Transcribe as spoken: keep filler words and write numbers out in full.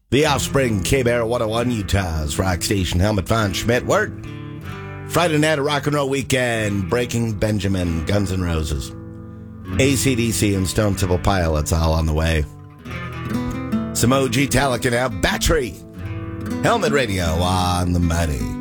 The Offspring, K-Bear one oh one, Utah's rock station. Helmut von Schmidt. Word. Friday night, a rock and roll weekend. Breaking Benjamin, Guns N' Roses, A C D C, and Stone Temple Pilots all on the way. Some O G Metallica now. Battery. Helmet Radio on the Mighty